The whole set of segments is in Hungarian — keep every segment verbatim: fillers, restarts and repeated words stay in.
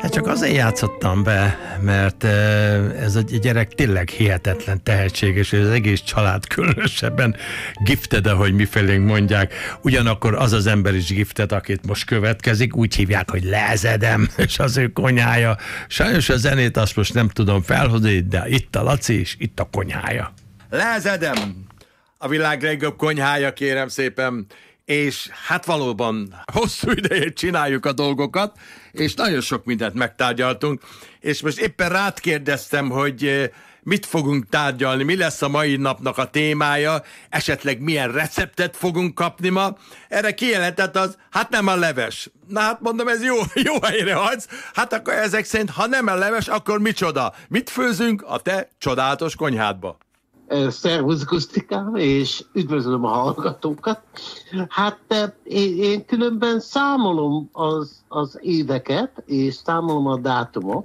Hát csak azért játszottam be, mert ez a gyerek tényleg hihetetlen tehetséges, és az egész család különösebben gifted, ahogy mifelénk mondják. Ugyanakkor az az ember is gifted, akit most következik, úgy hívják, hogy Lezedem, és az ő konyhája. Sajnos a zenét azt most nem tudom felhozni, de itt a Laci is, itt a konyhája. Lezedem! A világ legjobb konyhája, kérem szépen. És hát valóban hosszú idejét csináljuk a dolgokat, és nagyon sok mindent megtárgyaltunk, és most éppen rád kérdeztem, hogy mit fogunk tárgyalni, mi lesz a mai napnak a témája, esetleg milyen receptet fogunk kapni ma. Erre kijelentett az, hát nem a leves. Na hát mondom, ez jó, jó helyre hagysz. Hát akkor ezek szerint, ha nem a leves, akkor micsoda? Mit főzünk a te csodálatos konyhádba? Szervusz Gusztikám, és üdvözlöm a hallgatókat. Hát én, én különben számolom az, az éveket, és számolom a dátumot,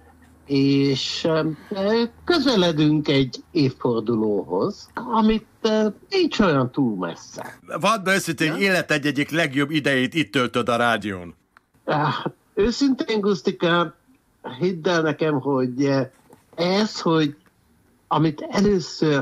és közeledünk egy évfordulóhoz, amit nincs olyan túl messze. Vadd be őszintén, hogy életed egyik legjobb idejét itt töltöd a rádión. Hát, őszintén Gusztikám, hidd el nekem, hogy ez, hogy amit először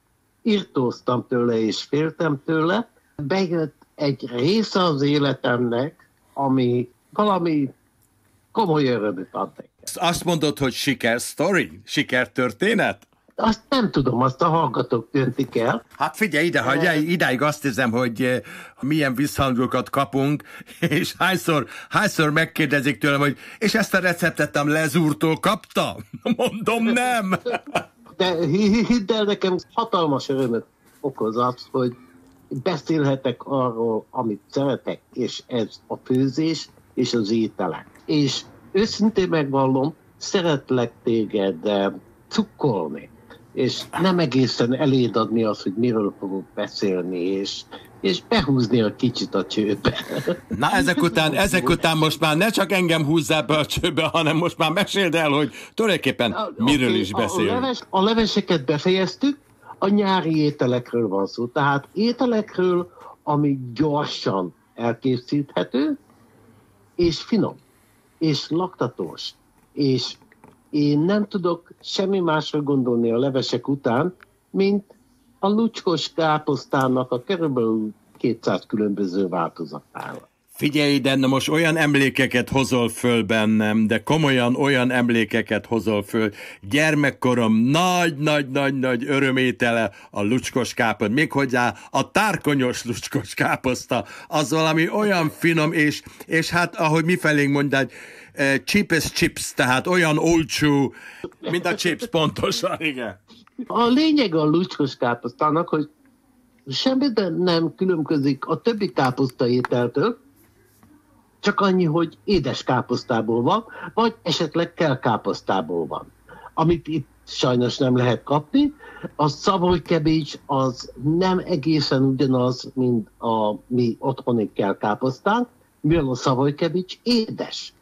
irtóztam tőle és féltem tőle, bejött egy része az életemnek, ami valami komoly örömöt ad nekem. Azt mondod, hogy sikersztori? Sikertörténet? Azt nem tudom, azt a hallgatók döntik el. Hát figyelj ide, ha idáig azt hiszem, hogy milyen visszhangokat kapunk, és hányszor, hányszor megkérdezik tőlem, hogy és ezt a receptet a Lezúrtól kapta? Mondom, nem! De hidd el, nekem hatalmas örömöt okoz az, hogy beszélhetek arról, amit szeretek, és ez a főzés és az ételek. És őszintén megvallom, szeretlek téged cukkolni, és nem egészen eléd adni azt, hogy miről fogok beszélni, és, és behúzni a kicsit a csőbe. Na ezek után, ezek után most már ne csak engem húzzál be a csőbe, hanem most már meséld el, hogy tulajdonképpen a, miről okay, is beszél. A, leves, a leveseket befejeztük, a nyári ételekről van szó. Tehát ételekről, ami gyorsan elkészíthető, és finom, és laktatós, és én nem tudok semmi másra gondolni a levesek után, mint a lucskos káposztának a körülbelül kétszáz különböző változatára. Figyelj ide, na most olyan emlékeket hozol föl bennem, de komolyan olyan emlékeket hozol föl. Gyermekkorom nagy-nagy-nagy-nagy örömétele a lucskos káposzta, méghozzá a tárkonyos lucskos káposzta, az valami olyan finom, és, és hát ahogy mifelénk mondod, uh, cheap as chips, tehát olyan olcsó, mint a chips, pontosan, igen. A lényeg a lucskos káposztának, hogy semmiben nem különbözik a többi káposztaételtől, csak annyi, hogy édes káposztából van, vagy esetleg kelkáposztából van. Amit itt sajnos nem lehet kapni, a szavolykebics az nem egészen ugyanaz, mint a mi otthoni kelkáposztánk, mivel a szavolykebics édes.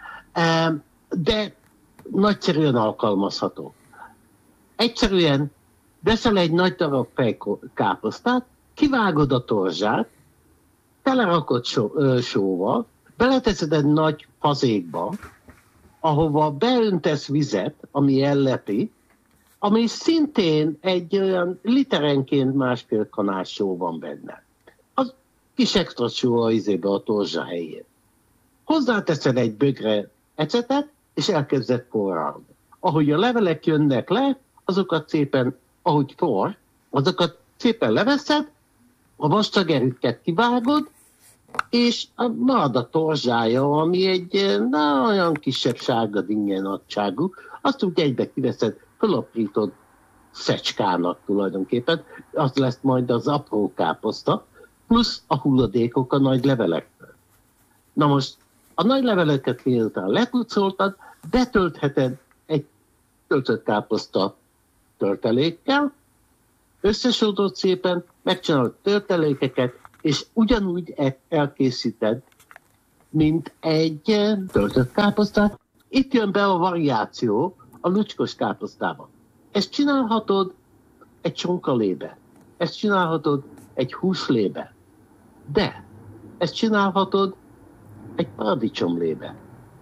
De nagyszerűen alkalmazható. Egyszerűen veszel egy nagy darab fejkáposztát, kivágod a torzsát, telerakod só, ö, sóval, beleteszed egy nagy fazékba, ahova beöntesz vizet, ami ellepi, ami szintén egy olyan literenként másfél kanál só van benne. Az kis extra só a izébe a torzsa helyén. Hozzáteszed egy bögre ecetet, és elkezded forralni. Ahogy a levelek jönnek le, azokat szépen, ahogy for, azokat szépen leveszed, a vastag erüket kivágod, és marad a torzsája, ami egy na, olyan kisebb sárga dinnye nagyságú, azt úgy egybe kiveszed, fölaprítod szecskának tulajdonképpen, az lesz majd az apró káposzta, plusz a hulladékok a nagy levelekből. Na most a nagy leveleket miután lepucoltad, betöltheted egy töltött káposzta töltelékkel, összesodod szépen, megcsinálod töltelékeket, és ugyanúgy elkészíted, mint egy töltött káposztát. Itt jön be a variáció a lucskos káposztában. Ezt csinálhatod egy csonkalébe, ezt csinálhatod egy húslébe, de ezt csinálhatod egy paradicsomlébe.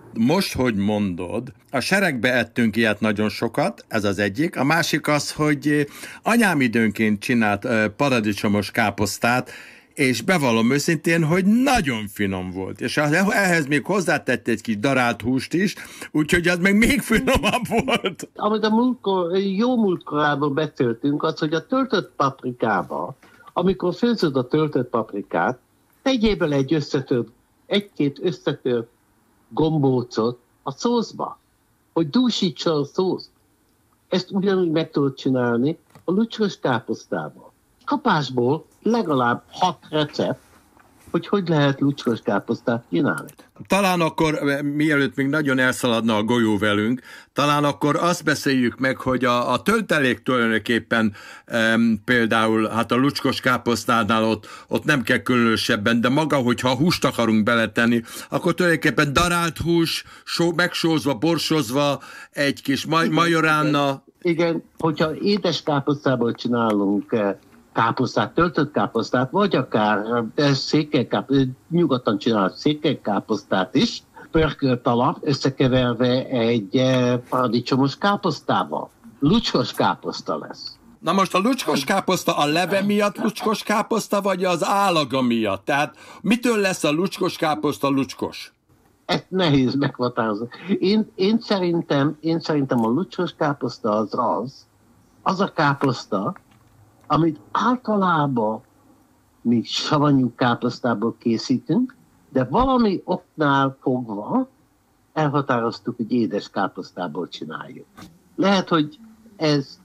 Most, hogy mondod, a seregbe ettünk ilyet nagyon sokat, ez az egyik. A másik az, hogy anyám időnként csinált paradicsomos káposztát, és bevallom őszintén, hogy nagyon finom volt. És ehhez még hozzátett egy kis darált húst is, úgyhogy az meg még finomabb volt. Amit a múltkor, jó múltkorában beszéltünk, az, hogy a töltött paprikába, amikor főzöd a töltött paprikát, tegyél bele egy összetört, egy-két összetört gombócot a szószba, hogy dúsítsa a szószt. Ezt ugyanúgy meg tudod csinálni a lucskos káposztával. Kapásból legalább hat recept, hogy hogy lehet lucskos káposztát csinálni. Talán akkor, mielőtt még nagyon elszaladna a golyó velünk, talán akkor azt beszéljük meg, hogy a, a töltelék tulajdonképpen um, például hát a lucskos káposztánál ott, ott nem kell különösebben, de maga, hogyha húst akarunk beletenni, akkor tulajdonképpen darált hús, só, megsózva, borsozva, egy kis maj, majorána. Igen, igen, hogyha édes káposztából csinálunk káposztát, töltött káposztát, vagy akár székelykáposztát, nyugodtan csinálhat székelykáposztát is, pörkölt alap összekeverve egy paradicsomos káposztával. Lucskos káposzta lesz. Na most a lucskos káposzta a leve miatt lucskos káposzta, vagy az állaga miatt? Tehát mitől lesz a lucskos káposzta lucskos? Ez nehéz meghatározni. Én, én, szerintem, én szerintem a lucskos káposzta az az, az a káposzta, amit általában mi savanyú káposztából készítünk, de valami oknál fogva elhatároztuk, hogy édes káposztából csináljuk. Lehet, hogy ezt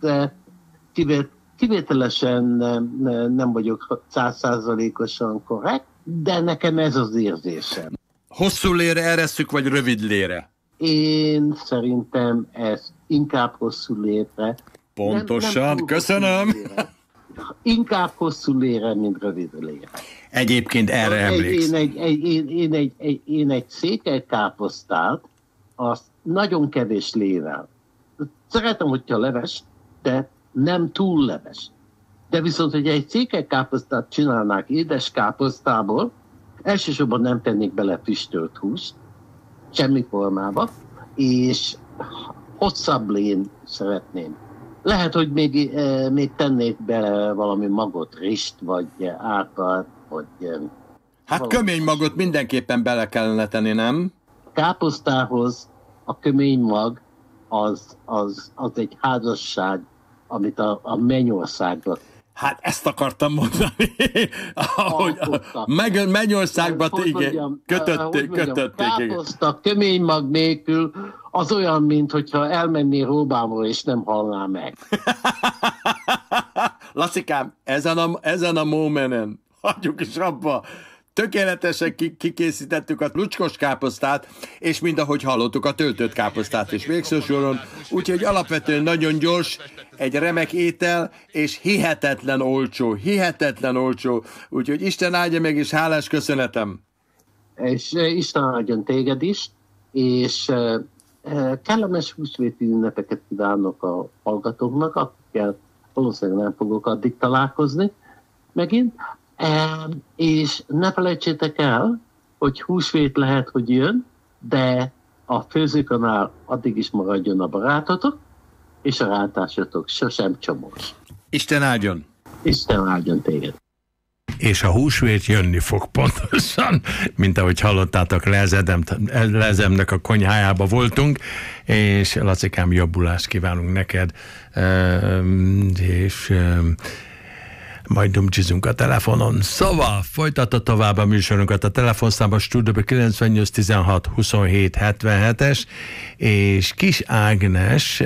kivételesen nem vagyok száz százalékosan korrekt, de nekem ez az érzésem. Hosszú lére eresszük, vagy rövid lére? Én szerintem ez inkább hosszú lére. Pontosan, nem, nem köszönöm. Inkább hosszú lére, mint rövid lére. Egyébként erre emlékszem. Én egy, egy, én, én egy, egy, én egy székelykáposztát, azt nagyon kevés lével. Szeretem, hogyha leves, de nem túl leves. De viszont, hogy egy székelykáposztát csinálnák édes káposztából, elsősorban nem tennék bele füstölt húst, semmi formába, és hosszabb lén szeretném. Lehet, hogy még, még tennék bele valami magot, rist, vagy árpát, vagy... Hát valami. Kömény magot mindenképpen bele kellene tenni, nem? Káposztához a kömény mag az, az, az egy házasság, amit a, a Mennyországban... Hát ezt akartam mondani, ahogy meg, Mennyországban igen, kötötték, kötötték. Káposzta, kömény mag nélkül az olyan, mint hogyha elmennél Róbámról, és nem halnál meg. Lacikám, ezen a, ezen a momenten, hagyjuk is abba, tökéletesen kikészítettük a lucskos káposztát, és mind ahogy hallottuk, a töltött káposztát is végső soron, úgyhogy alapvetően nagyon gyors, egy remek étel, és hihetetlen olcsó, hihetetlen olcsó, úgyhogy Isten áldja meg, és hálás köszönetem. És Isten áldjon téged is, és kellemes húsvéti ünnepeket kívánok a hallgatóknak, akikkel valószínűleg nem fogok addig találkozni megint. És ne felejtsétek el, hogy húsvét lehet, hogy jön, de a főzőkanál addig is maradjon a barátotok, és a rántásotok sosem csomós. Isten áldjon! Isten áldjon téged! És a húsvét jönni fog pontosan, mint ahogy hallottátok, Lezemnek a konyhájába voltunk, és Lacikám, jobbulást kívánunk neked, és majd dumcsizunk a telefonon. Szóval folytatta tovább a műsorunkat a telefonszámba stúdióban kilencvennyolc tizenhat huszonhét hetvenhetes, és Kis Ágnes,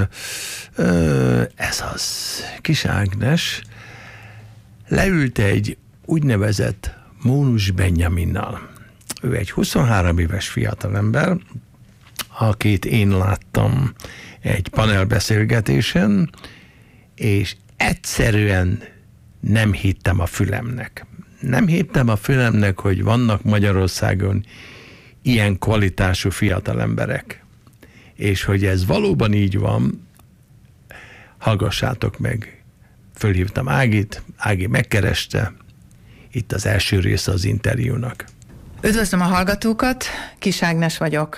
ez az, Kis Ágnes leült egy úgynevezett Mónus Benjaminnal. Ő egy huszonhárom éves fiatalember, akit én láttam egy panelbeszélgetésen, és egyszerűen nem hittem a fülemnek. Nem hittem a fülemnek, hogy vannak Magyarországon ilyen kvalitású fiatalemberek. És hogy ez valóban így van, hallgassátok meg. Fölhívtam Ágit, Ági megkereste, itt az első része az interjúnak. Üdvözlöm a hallgatókat, Kis Ágnes vagyok.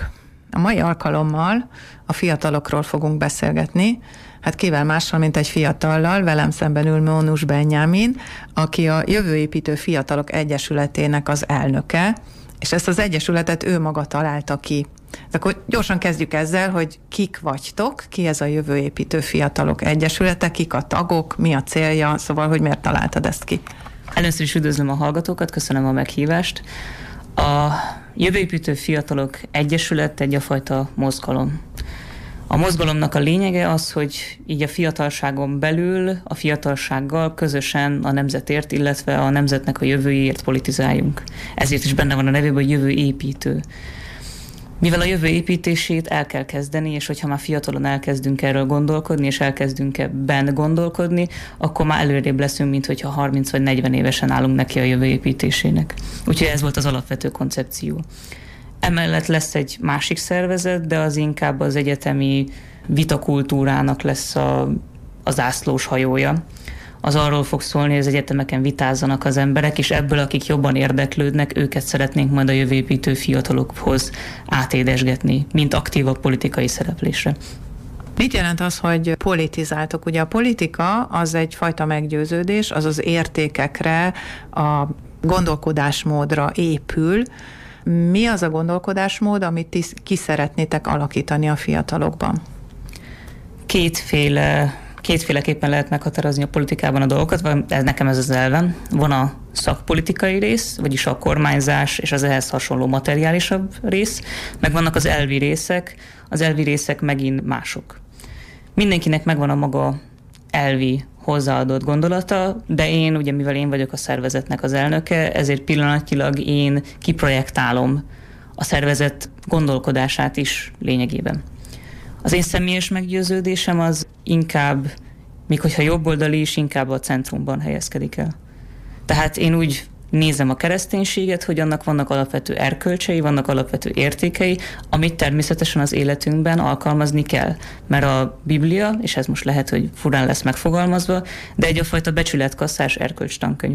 A mai alkalommal a fiatalokról fogunk beszélgetni. Hát kivel mással, mint egy fiatallal, velem szemben ül Mónus Benyámin, aki a Jövőépítő Fiatalok Egyesületének az elnöke, és ezt az egyesületet ő maga találta ki. De akkor gyorsan kezdjük ezzel, hogy kik vagytok, ki ez a Jövőépítő Fiatalok Egyesülete, kik a tagok, mi a célja, szóval, hogy miért találtad ezt ki? Először is üdvözlöm a hallgatókat, köszönöm a meghívást. A Jövőépítő Fiatalok Egyesület egy a fajta mozgalom. A mozgalomnak a lényege az, hogy így a fiatalságon belül, a fiatalsággal közösen a nemzetért, illetve a nemzetnek a jövőjéért politizáljunk. Ezért is benne van a nevében, hogy jövőépítő. Mivel a jövő építését el kell kezdeni, és hogyha már fiatalon elkezdünk erről gondolkodni, és elkezdünk ebben gondolkodni, akkor már előrébb leszünk, mint hogyha harminc vagy negyven évesen állunk neki a jövő építésének. Úgyhogy ez volt az alapvető koncepció. Emellett lesz egy másik szervezet, de az inkább az egyetemi vitakultúrának lesz a, a zászlós hajója. Az arról fog szólni, hogy az egyetemeken vitázzanak az emberek, és ebből, akik jobban érdeklődnek, őket szeretnénk majd a jövőépítő fiatalokhoz átédesgetni, mint aktívabb politikai szereplésre. Mit jelent az, hogy politizáltok? Ugye a politika az egyfajta meggyőződés, az az értékekre, a gondolkodásmódra épül. Mi az a gondolkodásmód, amit ti ki szeretnétek alakítani a fiatalokban? Kétféle, kétféleképpen lehet meghatározni a politikában a dolgokat, vagy ez nekem ez az elven. Van a szakpolitikai rész, vagyis a kormányzás és az ehhez hasonló materiálisabb rész, meg vannak az elvi részek, az elvi részek megint mások. Mindenkinek megvan a maga elvi hozzáadott gondolata, de én, ugye mivel én vagyok a szervezetnek az elnöke, ezért pillanatnyilag én kiprojektálom a szervezet gondolkodását is lényegében. Az én személyes meggyőződésem az inkább, még hogyha jobboldali is, inkább a centrumban helyezkedik el. Tehát én úgy nézem a kereszténységet, hogy annak vannak alapvető erkölcsei, vannak alapvető értékei, amit természetesen az életünkben alkalmazni kell. Mert a Biblia, és ez most lehet, hogy furán lesz megfogalmazva, de egy a fajta becsületkasszás erkölcstankönyv.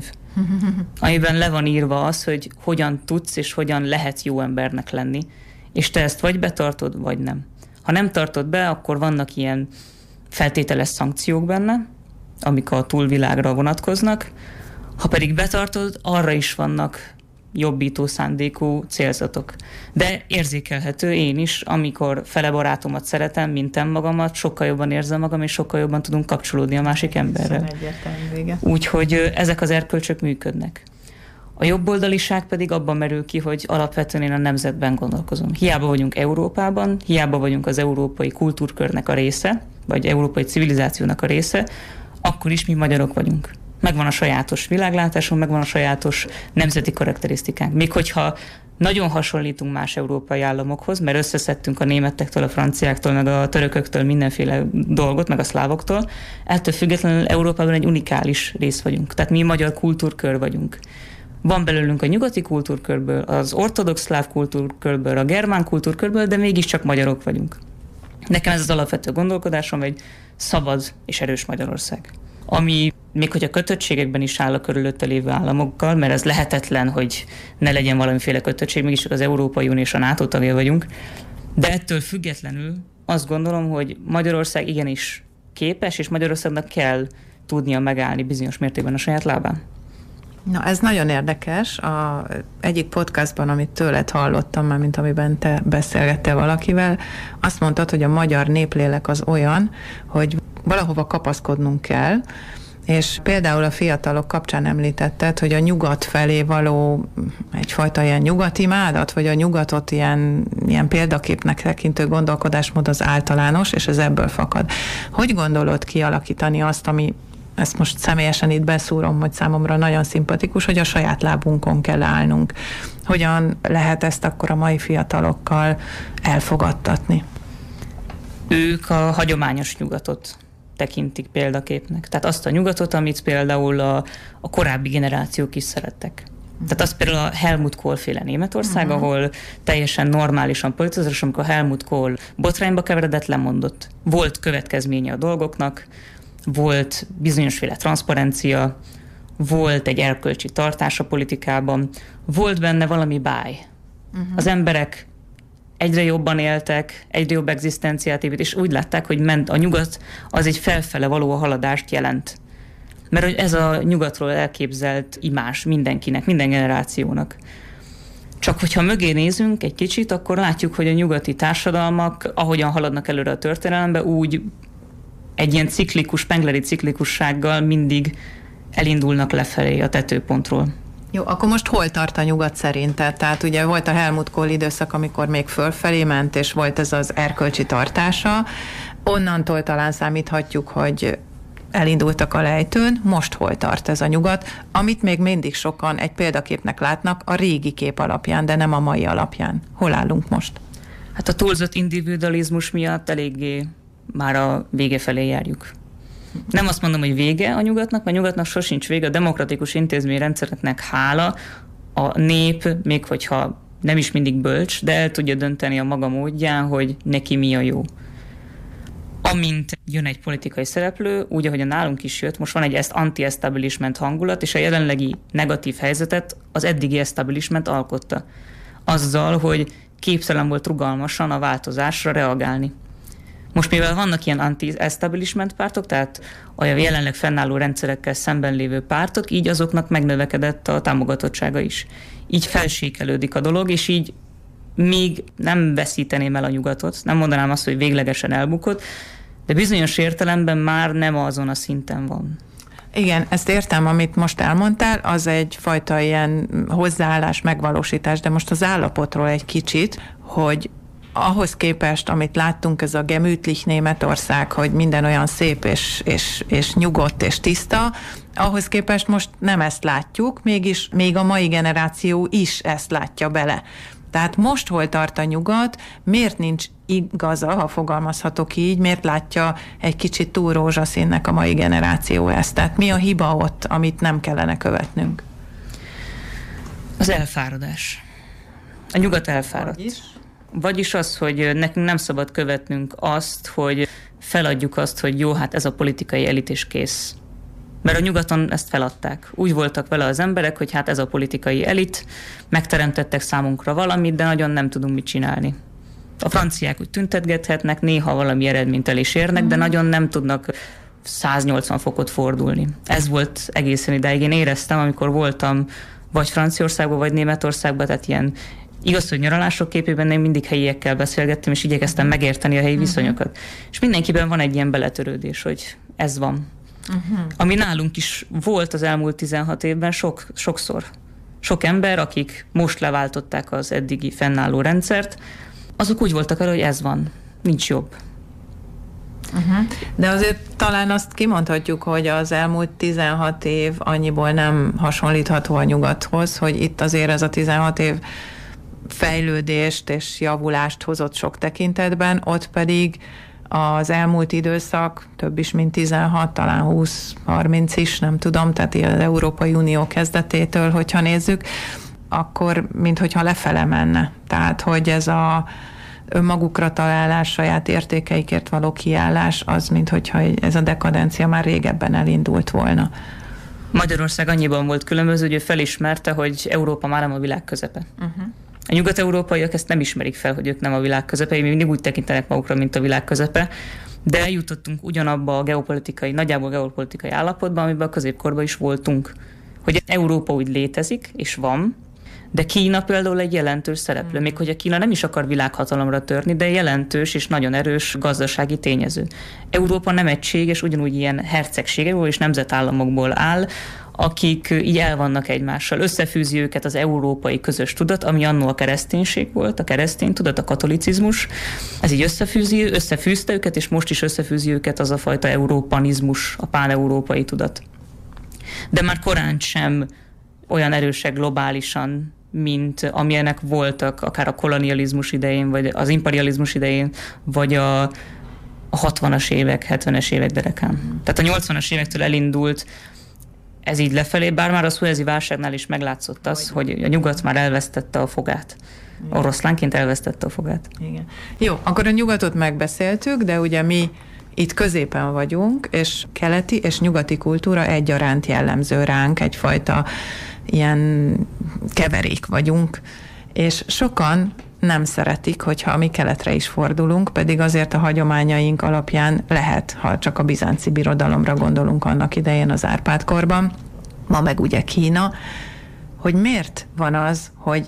Amiben le van írva az, hogy hogyan tudsz és hogyan lehet jó embernek lenni, és te ezt vagy betartod, vagy nem. Ha nem tartod be, akkor vannak ilyen feltételes szankciók benne, amik a túlvilágra vonatkoznak. Ha pedig betartod, arra is vannak jobbító szándékú célzatok. De érzékelhető én is, amikor fele barátomat szeretem, mintem magamat, sokkal jobban érzem magam, és sokkal jobban tudunk kapcsolódni a másik emberrel. Úgyhogy ezek az erkölcsök működnek. A jobboldaliság pedig abban merül ki, hogy alapvetően én a nemzetben gondolkozom. Hiába vagyunk Európában, hiába vagyunk az európai kultúrkörnek a része, vagy európai civilizációnak a része, akkor is mi magyarok vagyunk. Megvan a sajátos világlátásunk, megvan a sajátos nemzeti karakterisztikánk. Még hogyha nagyon hasonlítunk más európai államokhoz, mert összeszedtünk a németektől, a franciáktól, meg a törököktől mindenféle dolgot, meg a szlávoktól, ettől függetlenül Európában egy unikális rész vagyunk. Tehát mi magyar kultúrkör vagyunk. Van belőlünk a nyugati kultúrkörből, az ortodox szláv kultúrkörből, a germán kultúrkörből, de mégiscsak magyarok vagyunk. Nekem ez az alapvető gondolkodásom, egy szabad és erős Magyarország. Ami még hogy a kötöttségekben is áll a körülötte lévő államokkal, mert ez lehetetlen, hogy ne legyen valamiféle kötöttség, mégis csak az Európai Unió és a NATO tagja vagyunk. De ettől függetlenül azt gondolom, hogy Magyarország igenis képes, és Magyarországnak kell tudnia megállni bizonyos mértékben a saját lábán. Na, ez nagyon érdekes. A egyik podcastban, amit tőled hallottam, már mint amiben te beszélgettél valakivel, azt mondtad, hogy a magyar néplélek az olyan, hogy valahova kapaszkodnunk kell, és például a fiatalok kapcsán említetted, hogy a nyugat felé való egyfajta ilyen nyugatimádat, vagy a nyugatot ilyen, ilyen példaképnek tekintő gondolkodásmód az általános, és ez ebből fakad. Hogy gondolod kialakítani azt, ami, ezt most személyesen itt beszúrom, hogy számomra nagyon szimpatikus, hogy a saját lábunkon kell állnunk. Hogyan lehet ezt akkor a mai fiatalokkal elfogadtatni? Ők a hagyományos nyugatot tekintik példaképnek. Tehát azt a nyugatot, amit például a, a korábbi generációk is szerettek. Tehát az például a Helmut Kohl-féle Németország, uh-huh. ahol teljesen normálisan politizálás, amikor Helmut Kohl botrányba keveredett, lemondott. Volt következménye a dolgoknak, volt bizonyosféle transzparencia, volt egy erkölcsi tartás a politikában, volt benne valami báj. Uh-huh. Az emberek egyre jobban éltek, egyre jobb egzisztenciát épít, és úgy látták, hogy ment a nyugat, az egy felfele való haladást jelent. Mert hogy ez a nyugatról elképzelt imázs mindenkinek, minden generációnak. Csak hogyha mögé nézünk egy kicsit, akkor látjuk, hogy a nyugati társadalmak, ahogyan haladnak előre a történelembe, úgy egy ilyen ciklikus, pengleri ciklikussággal mindig elindulnak lefelé a tetőpontról. Jó, akkor most hol tart a nyugat szerinted? Tehát ugye volt a Helmut Kohl időszak, amikor még fölfelé ment, és volt ez az erkölcsi tartása. Onnantól talán számíthatjuk, hogy elindultak a lejtőn, most hol tart ez a nyugat, amit még mindig sokan egy példaképnek látnak a régi kép alapján, de nem a mai alapján. Hol állunk most? Hát a túlzott individualizmus miatt eléggé már a vége felé járjuk. Nem azt mondom, hogy vége a nyugatnak, mert nyugatnak sosincs vége, a demokratikus intézményrendszereknek hála, a nép, még hogyha nem is mindig bölcs, de el tudja dönteni a maga módján, hogy neki mi a jó. Amint jön egy politikai szereplő, úgy, ahogy a nálunk is jött, most van egy ezt anti-establishment hangulat, és a jelenlegi negatív helyzetet az eddigi establishment alkotta. Azzal, hogy képtelen volt rugalmasan a változásra reagálni. Most mivel vannak ilyen anti-establishment pártok, tehát a jelenleg fennálló rendszerekkel szemben lévő pártok, így azoknak megnövekedett a támogatottsága is. Így felsékelődik a dolog, és így még nem veszíteném el a nyugatot, nem mondanám azt, hogy véglegesen elbukott, de bizonyos értelemben már nem azon a szinten van. Igen, ezt értem, amit most elmondtál, az egyfajta ilyen hozzáállás, megvalósítás, de most az állapotról egy kicsit, hogy ahhoz képest, amit láttunk, ez a gemütlich Németország, hogy minden olyan szép és, és, és nyugodt és tiszta, ahhoz képest most nem ezt látjuk, mégis még a mai generáció is ezt látja bele. Tehát most hol tart a nyugat, miért nincs igaza, ha fogalmazhatok így, miért látja egy kicsit túl rózsaszínnek a mai generáció ezt? Tehát mi a hiba ott, amit nem kellene követnünk? Az elfáradás. A nyugat elfáradt. Vagyis? Vagyis az, hogy nekünk nem szabad követnünk azt, hogy feladjuk azt, hogy jó, hát ez a politikai elit és kész. Mert a nyugaton ezt feladták. Úgy voltak vele az emberek, hogy hát ez a politikai elit, megteremtettek számunkra valamit, de nagyon nem tudunk mit csinálni. A franciák úgy tüntetgethetnek, néha valami eredményt el is érnek, de nagyon nem tudnak száznyolcvan fokot fordulni. Ez volt egészen idáig. Én éreztem, amikor voltam vagy Franciaországban, vagy Németországban, tehát ilyen igaz, hogy nyaralások képében én mindig helyiekkel beszélgettem, és igyekeztem megérteni a helyi viszonyokat. Uh-huh. És mindenkiben van egy ilyen beletörődés, hogy ez van. Uh-huh. Ami nálunk is volt az elmúlt tizenhat évben sok, sokszor. Sok ember, akik most leváltották az eddigi fennálló rendszert, azok úgy voltak el, hogy ez van, nincs jobb. Uh-huh. De azért talán azt kimondhatjuk, hogy az elmúlt tizenhat év annyiból nem hasonlítható a nyugathoz, hogy itt azért ez a tizenhat év fejlődést és javulást hozott sok tekintetben, ott pedig az elmúlt időszak több is, mint tizenhat, talán húsz-harminc is, nem tudom, tehát az Európai Unió kezdetétől, hogyha nézzük, akkor minthogyha lefele menne. Tehát, hogy ez a önmagukra találás, saját értékeikért való kiállás, az minthogyha ez a dekadencia már régebben elindult volna. Magyarország annyiban volt különböző, hogy ő felismerte, hogy Európa már nem a világ közepe. Uh-huh. A nyugat-európaiak ezt nem ismerik fel, hogy ők nem a világ közepe, mindig úgy tekintenek magukra, mint a világ közepe, de eljutottunk ugyanabba a geopolitikai, nagyjából geopolitikai állapotban, amiben a középkorban is voltunk. Hogy Európa úgy létezik, és van, de Kína például egy jelentős szereplő, még hogy a Kína nem is akar világhatalomra törni, de jelentős és nagyon erős gazdasági tényező. Európa nem egység, és ugyanúgy ilyen hercegségekből és nemzetállamokból áll, akik így el vannak egymással. Összefűzi őket az európai közös tudat, ami annó a kereszténység volt, a keresztény tudat, a katolicizmus. Ez így összefűzi, összefűzte őket, és most is összefűzi őket az a fajta európanizmus, a páneurópai tudat. De már korán sem olyan erősek globálisan, mint amilyenek voltak akár a kolonializmus idején, vagy az imperializmus idején, vagy a, a hatvanas évek, hetvenes évek derekán. Tehát a nyolcvanas évektől elindult ez így lefelé, bár már a szuezi válságnál is meglátszott az, hogy a nyugat már elvesztette a fogát. Igen. Oroszlánként elvesztette a fogát. Igen. Jó, akkor a nyugatot megbeszéltük, de ugye mi itt középen vagyunk, és keleti és nyugati kultúra egyaránt jellemző ránk, egyfajta ilyen keverék vagyunk, és sokan nem szeretik, hogyha a mi keletre is fordulunk, pedig azért a hagyományaink alapján lehet, ha csak a bizánci birodalomra gondolunk annak idején az Árpád-korban, ma meg ugye Kína, hogy miért van az, hogy